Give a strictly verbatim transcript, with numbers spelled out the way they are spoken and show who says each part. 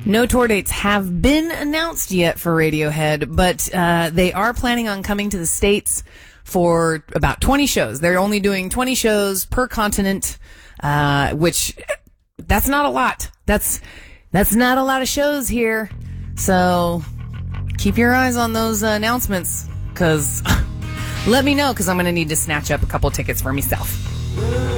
Speaker 1: No tour dates have been announced yet for Radiohead, but uh, they are planning on coming to the States for about twenty shows. They're only doing twenty shows per continent, uh, which that's not a lot. That's that's not a lot of shows here. So keep your eyes on those uh, announcements, because let me know, because I'm going to need to snatch up a couple tickets for myself.